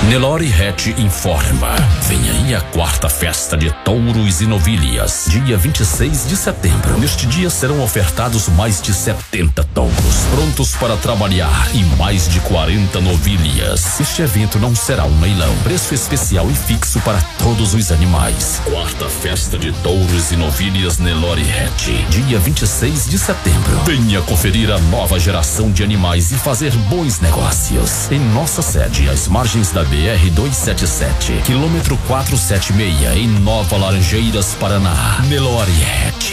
Nelore Het informa. Vem aí a quarta festa de touros e novilhas, dia 26 de setembro. Neste dia serão ofertados mais de 70 touros, prontos para trabalhar, e mais de 40 novilhas. Este evento não será um leilão. Preço especial e fixo para todos os animais. Quarta festa de touros e novilhas Nelore Het, dia 26 de setembro. Venha conferir a nova geração de animais e fazer bons negócios. Em nossa sede, às margens da BR-277, quilômetro 476, em Nova Laranjeiras, Paraná. Nelore Het.